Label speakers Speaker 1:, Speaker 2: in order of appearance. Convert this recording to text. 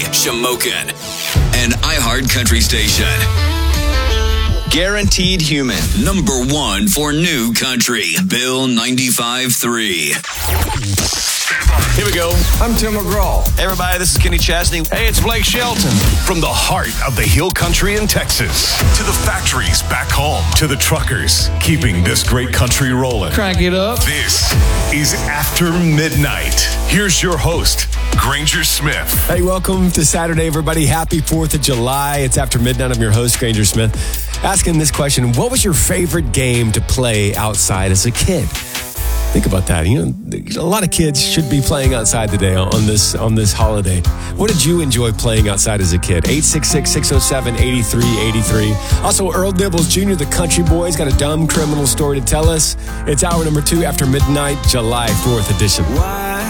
Speaker 1: Shamokin, an iHeart Country station. Guaranteed Human, number one for new country. Bill 95.3.
Speaker 2: Here we go. I'm Tim McGraw.
Speaker 3: Hey everybody, this is Kenny Chesney.
Speaker 2: Hey, it's Blake Shelton.
Speaker 4: From the heart of the Hill Country in Texas to the factories back home to the truckers keeping this great country rolling.
Speaker 2: Crank it up.
Speaker 4: This is After Midnight. Here's your host, Granger Smith.
Speaker 5: Hey, welcome to Saturday, everybody. Happy 4th of July. It's After Midnight. I'm your host, Granger Smith. Asking this question, what was your favorite game to play outside as a kid? Think about that. You know, a lot of kids should be playing outside today on this holiday. What did you enjoy playing outside as a kid? 866-607-8383. Also, Earl Dibbles Jr., the country boy, has got a dumb criminal story to tell us. It's hour number 2 After Midnight, July 4th edition.
Speaker 6: Why